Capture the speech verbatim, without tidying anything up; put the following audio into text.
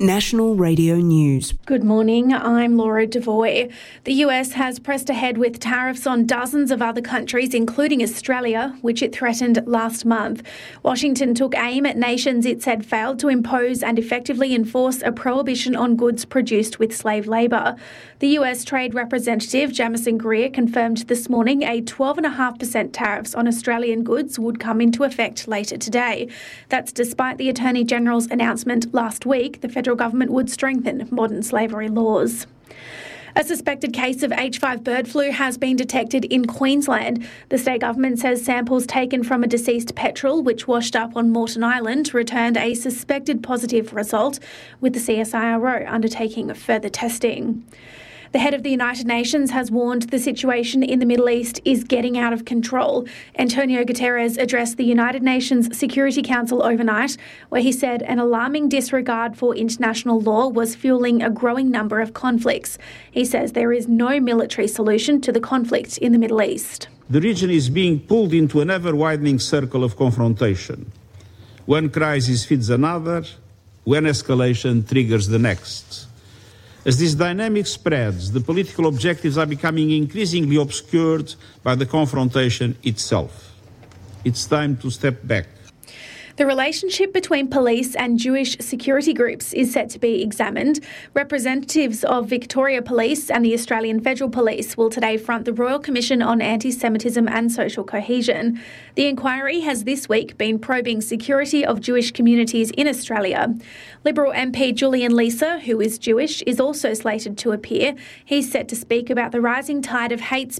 National Radio News. Good morning, I'm Laura Devoy. The U S has pressed ahead with tariffs on dozens of other countries, including Australia, which it threatened last month. Washington took aim at nations it said failed to impose and effectively enforce a prohibition on goods produced with slave labour. The U S Trade Representative Jamieson Greer confirmed this morning a twelve point five percent tariffs on Australian goods would come into effect later today. That's despite the Attorney General's announcement last week the federal government would strengthen modern slavery laws. A suspected case of H five bird flu has been detected in Queensland. The state government says samples taken from a deceased petrel which washed up on Moreton Island returned a suspected positive result, with the C S I R O undertaking further testing. The head of the United Nations has warned the situation in the Middle East is getting out of control. Antonio Guterres addressed the United Nations Security Council overnight, where he said an alarming disregard for international law was fueling a growing number of conflicts. He says there is no military solution to the conflict in the Middle East. The region is being pulled into an ever-widening circle of confrontation. One crisis feeds another, one escalation triggers the next. As this dynamic spreads, the political objectives are becoming increasingly obscured by the confrontation itself. It's time to step back. The relationship between police and Jewish security groups is set to be examined. Representatives of Victoria Police and the Australian Federal Police will today front the Royal Commission on Anti-Semitism and Social Cohesion. The inquiry has this week been probing security of Jewish communities in Australia. Liberal M P Julian Leeser, who is Jewish, is also slated to appear. He's set to speak about the rising tide of hate